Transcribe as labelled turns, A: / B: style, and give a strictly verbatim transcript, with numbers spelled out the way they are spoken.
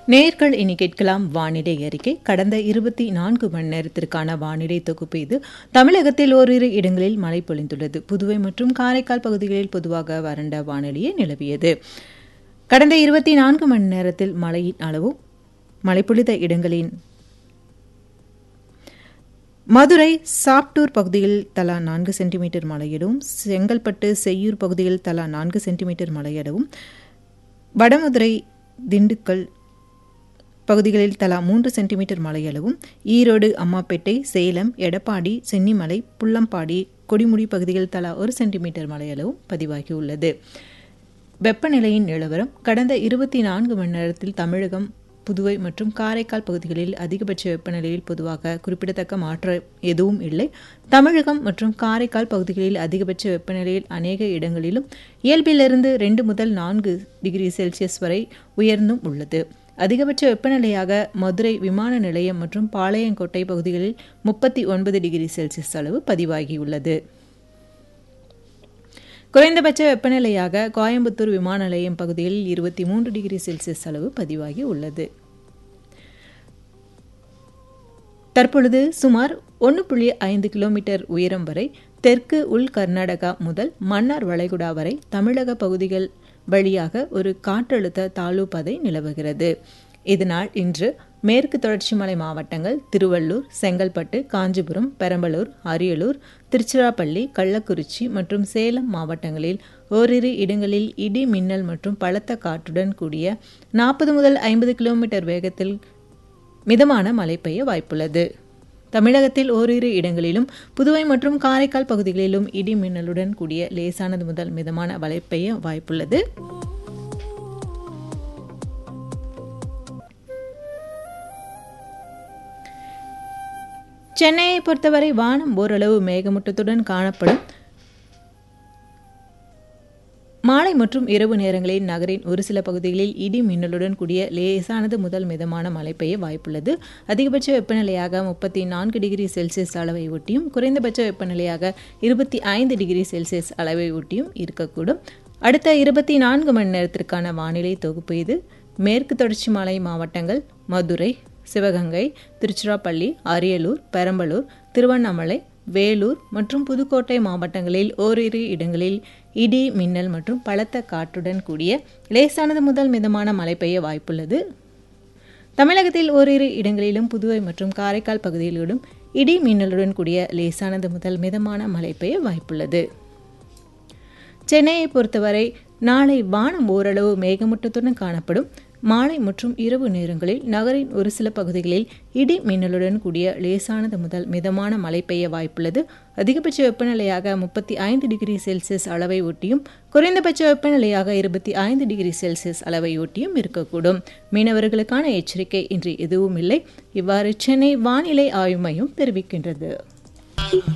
A: நேயர்கள் இனி கேட்கலாம் வானிலை அறிக்கை. கடந்த இருபத்தி நான்கு மணி நேரத்திற்கான வானிலை தொகுப்பு இது. தமிழகத்தில் ஓரிரு இடங்களில் மழை பொழிந்துள்ளது. புதுவை மற்றும் காரைக்கால் பகுதிகளில் பொதுவாக வறண்ட வானிலையே நிலவியது. கடந்த இருபத்தி நான்கு மணி நேரத்தில் மழையின் அளவும் மழை பொழிந்த இடங்களின் மதுரை சாப்டூர் பகுதியில் தலா நான்கு சென்டிமீட்டர் மழையிடவும், செங்கல்பட்டு செய்யூர் பகுதியில் தலா நான்கு சென்டிமீட்டர் மழையிடவும், வடமதுரை திண்டுக்கல் பகுதிகளில் தலா மூன்று சென்டிமீட்டர் மழையளவும், ஈரோடு அம்மாப்பேட்டை சேலம் எடப்பாடி சென்னிமலை புள்ளம்பாடி கொடிமுடி பகுதியில் தலா ஒரு சென்டிமீட்டர் மழையளவும் பதிவாகியுள்ளது. வெப்பநிலையின் நிலவரம். கடந்த இருபத்தி நான்கு மணி நேரத்தில் தமிழகம் புதுவை மற்றும் காரைக்கால் பகுதிகளில் அதிகபட்ச வெப்பநிலையில் பொதுவாக குறிப்பிடத்தக்க மாற்றம் எதுவும் இல்லை. தமிழகம் மற்றும் காரைக்கால் பகுதிகளில் அதிகபட்ச வெப்பநிலையில் அநேக இடங்களிலும் இயல்பிலிருந்து ரெண்டு முதல் நான்கு டிகிரி செல்சியஸ் வரை உயர்ந்தும் உள்ளது. அதிகபட்ச வெப்பநிலையாக மதுரை விமான நிலையம் மற்றும் பாளையங்கோட்டை பகுதிகளில் முப்பத்தி ஒன்பது டிகிரி செல்சியஸ் அளவு பதிவாகியுள்ளது. குறைந்தபட்ச வெப்பநிலையாக கோயம்புத்தூர் விமான நிலையம் பகுதியில் இருபத்தி மூன்று டிகிரி செல்சியஸ் அளவு பதிவாகி உள்ளது. தற்பொழுது சுமார் ஒன்று புள்ளி ஐந்து கிலோமீட்டர் உயரம் வரை தெற்கு உள் கர்நாடகா முதல் மன்னார் வளைகுடா வரை தமிழக பகுதிகள் வழியாக ஒரு காற்றழுத்த தாழ்வு பாதை நிலவுகிறது. இதனால் இன்று மேற்கு தொடர்ச்சி மலை மாவட்டங்கள் திருவள்ளூர், செங்கல்பட்டு, காஞ்சிபுரம், பெரம்பலூர், அரியலூர், திருச்சிராப்பள்ளி, கள்ளக்குறிச்சி மற்றும் சேலம் மாவட்டங்களில் ஓரிரு இடங்களில் இடி மின்னல் மற்றும் பலத்த காற்றுடன் கூடிய நாற்பது முதல் ஐம்பது கிலோமீட்டர் வேகத்தில் மிதமான மழை பெய்ய வாய்ப்புள்ளது. தமிழகத்தில் ஓரிரு இடங்களிலும் புதுவை மற்றும் காரைக்கால் பகுதிகளிலும் இடி மின்னலுடன் கூடிய லேசானது முதல் மிதமான மழை பெய்ய வாய்ப்புள்ளது. சென்னையை பொறுத்தவரை வானம் ஓரளவு மேகமூட்டத்துடன் காணப்படும். மாலை மற்றும் இரவு நேரங்களில் நகரின் ஒரு சில பகுதிகளில் இடி மின்னலுடன் கூடிய லேசானது முதல் மிதமான மழை பெய்ய வாய்ப்புள்ளது. அதிகபட்ச வெப்பநிலையாக முப்பத்தி நான்கு டிகிரி செல்சியஸ் அளவை ஒட்டியும் குறைந்தபட்ச வெப்பநிலையாக இருபத்தி ஐந்து டிகிரி செல்சியஸ் அளவை ஒட்டியும் இருக்கக்கூடும். அடுத்த இருபத்தி நான்கு மணி நேரத்திற்கான வானிலை தொகுப்பு இது. மேற்கு தொடர்ச்சி மலை மாவட்டங்கள் மதுரை, சிவகங்கை, திருச்சிராப்பள்ளி, அரியலூர், பெரம்பலூர், திருவண்ணாமலை, வேலூர் மற்றும் புதுக்கோட்டை மாவட்டங்களில் ஓரிரு இடங்களில் இடி மின்னல் மற்றும் பலத்த காற்றுடன் கூடிய லேசானது முதல் மிதமான மழை பெய்ய வாய்ப்புள்ளது. தமிழகத்தில் ஓரிரு இடங்களிலும் புதுவை மற்றும் காரைக்கால் பகுதிகளிலும் இடி மின்னலுடன் கூடிய லேசானது முதல் மிதமான மழை பெய்ய வாய்ப்புள்ளது. சென்னையை பொறுத்தவரை நாளை வானம் ஓரளவு மேகமூட்டத்துடன் காணப்படும். மாலை மற்றும் இரவு நேரங்களில் நகரின் ஒரு சில பகுதிகளில் இடி மின்னலுடன் கூடிய லேசானது முதல் மிதமான மழை பெய்ய வாய்ப்புள்ளது. அதிகபட்ச வெப்பநிலையாக முப்பத்தி ஐந்து டிகிரி செல்சியஸ் அளவை ஒட்டியும் குறைந்தபட்ச வெப்பநிலையாக இருபத்தி ஐந்து டிகிரி செல்சியஸ் அளவை ஒட்டியும் இருக்கக்கூடும். மீனவர்களுக்கான எச்சரிக்கை இன்று எதுவும் இல்லை. இவ்வாறு சென்னை வானிலை ஆய்வு மையம் தெரிவிக்கின்றது.